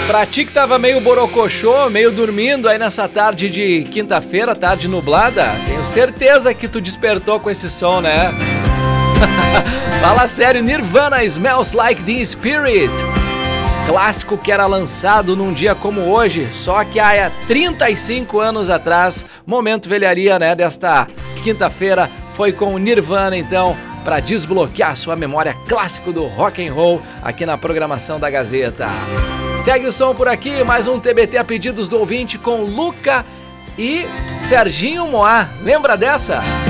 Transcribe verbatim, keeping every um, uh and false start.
Pra ti que tava meio borocochô, meio dormindo aí nessa tarde de quinta-feira, tarde nublada, tenho certeza que tu despertou com esse som, né? Fala sério, Nirvana, Smells Like Teen Spirit. Clássico que era lançado num dia como hoje, só que há trinta e cinco anos atrás. Momento velharia, né, desta quinta-feira foi com o Nirvana, então, para desbloquear sua memória, clássico do rock and roll aqui na programação da Gazeta. Segue o som por aqui, mais um T B T a pedidos do ouvinte com Luca e Serginho Moá. Lembra dessa?